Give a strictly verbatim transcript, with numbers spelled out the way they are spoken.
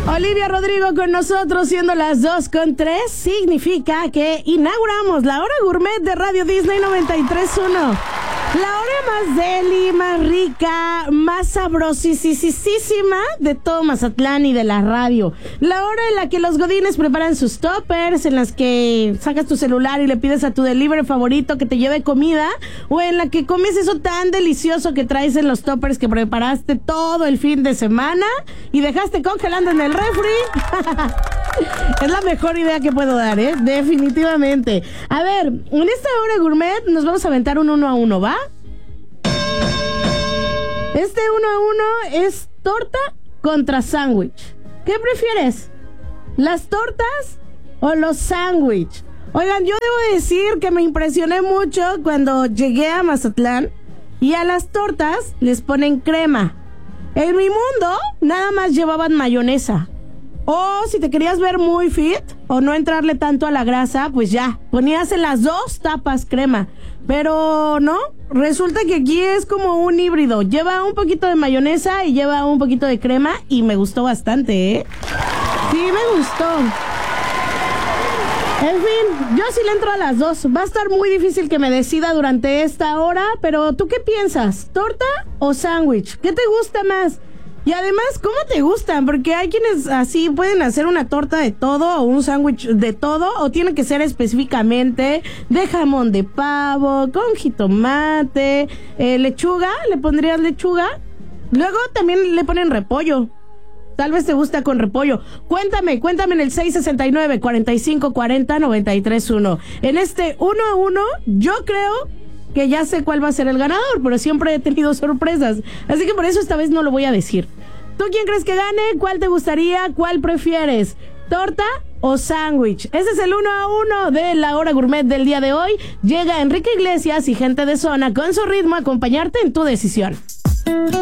Olivia Rodrigo con nosotros, siendo las dos con tres, significa que inauguramos la hora gourmet de Radio Disney noventa y tres punto uno. La hora más deli, más rica, más sabrosísima de todo Mazatlán y de la radio. La hora en la que los godines preparan sus toppers, en las que sacas tu celular y le pides a tu delivery favorito que te lleve comida, o en la que comes eso tan delicioso que traes en los toppers que preparaste todo el fin de semana y dejaste congelando en el refri. Es la mejor idea que puedo dar, ¿eh? Definitivamente. A ver, en esta hora gourmet nos vamos a aventar un uno a uno, ¿va? Este uno a uno es torta contra sándwich. ¿Qué prefieres? ¿Las tortas o los sándwich? Oigan, yo debo decir que me impresioné mucho cuando llegué a Mazatlán y a las tortas les ponen crema. En mi mundo nada más llevaban mayonesa. O si te querías ver muy fit o no entrarle tanto a la grasa, pues ya, ponías en las dos tapas crema. Pero no, resulta que aquí es como un híbrido. Lleva un poquito de mayonesa y lleva un poquito de crema y me gustó bastante, ¿eh? Sí, me gustó. En fin, yo sí le entro a las dos. Va a estar muy difícil que me decida durante esta hora, pero ¿tú qué piensas? ¿Torta o sándwich? ¿Qué te gusta más? Y además, ¿cómo te gustan? Porque hay quienes así pueden hacer una torta de todo o un sándwich de todo, o tiene que ser específicamente de jamón de pavo, con jitomate, eh, lechuga, ¿le pondrías lechuga? Luego también le ponen repollo. Tal vez te gusta con repollo. Cuéntame, cuéntame en el seis sesenta y nueve, cuarenta y cinco cuarenta, noventa y tres uno. En este uno a uno, yo creo que ya sé cuál va a ser el ganador, pero siempre he tenido sorpresas. Así que por eso esta vez no lo voy a decir. ¿Tú quién crees que gane? ¿Cuál te gustaría? ¿Cuál prefieres? ¿Torta o sándwich? Ese es el uno a uno de la hora gourmet del día de hoy. Llega Enrique Iglesias y gente de zona con su ritmo a acompañarte en tu decisión.